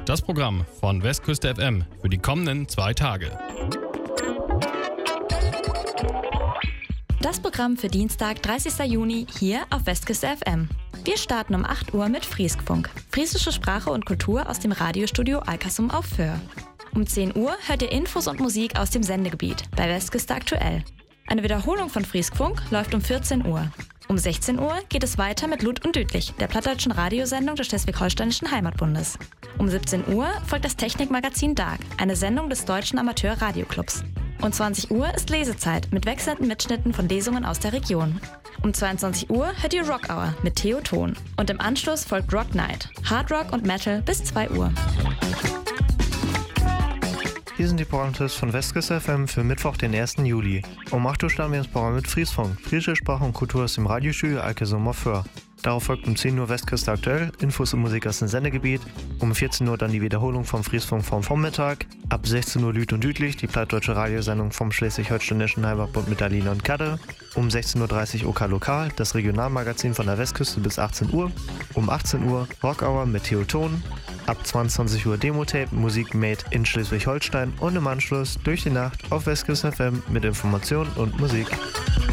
Das Programm von Westküste FM für die kommenden 2 Tage. Das Programm für Dienstag, 30. Juni hier auf Westküste FM. Wir starten um 8 Uhr mit Frieskfunk, friesische Sprache und Kultur aus dem Radiostudio Alkersum auf Föhr. Um 10 Uhr hört ihr Infos und Musik aus dem Sendegebiet bei Westküste aktuell. Eine Wiederholung von Frieskfunk läuft um 14 Uhr. Um 16 Uhr geht es weiter mit Lud und Düdlich, der plattdeutschen Radiosendung des Schleswig-Holsteinischen Heimatbundes. Um 17 Uhr folgt das Technikmagazin Dark, eine Sendung des Deutschen Amateur-Radioclubs. Um 20 Uhr ist Lesezeit mit wechselnden Mitschnitten von Lesungen aus der Region. Um 22 Uhr hört ihr Rock Hour mit Theo Ton. Und im Anschluss folgt Rock Night, Hard Rock und Metal bis 2 Uhr. Hier sind die Programmtipps von Westküste FM für Mittwoch, den 1. Juli. Um 8 Uhr starten wir ins Programm mit Friesfunk, friesische Sprache und Kultur aus dem Radiostudio Alkersum auf Föhr. Darauf folgt um 10 Uhr Westküste aktuell, Infos und Musik aus dem Sendegebiet. Um 14 Uhr dann die Wiederholung vom Friesfunk vom Vormittag. Ab 16 Uhr Lüd und Düdlich, die plattdeutsche Radiosendung vom Schleswig-Holsteinischen Heimatbund mit Aline und Kadde. Um 16.30 Uhr OK Lokal, das Regionalmagazin von der Westküste bis 18 Uhr. Um 18 Uhr Rock Hour mit Theo Ton. Ab 22 Uhr Demo-Tape, Musik made in Schleswig-Holstein und im Anschluss durch die Nacht auf Westküste FM mit Informationen und Musik.